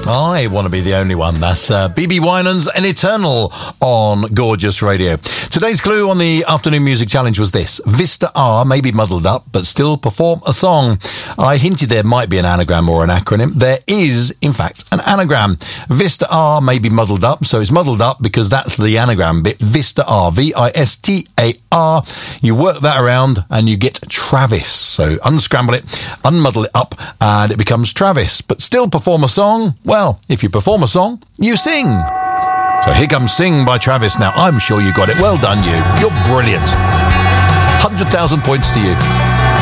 I want to be the only one. That's BB Winans and Eternal on Gorgeous Radio. Today's clue on the Afternoon Music Challenge was this. Vista R may be muddled up, but still perform a song. I hinted there might be an anagram or an acronym. There is, in fact, an anagram. Vista R may be muddled up, so it's muddled up because that's the anagram bit. Vista R, V-I-S-T-A-R. You work that around and you get Travis. So unscramble it, unmuddle it up, and it becomes Travis. But still perform a song? Well, if you perform a song, you sing. So here comes Sing by Travis. Now, I'm sure you got it. Well done, you. You're brilliant. 100,000 points to you.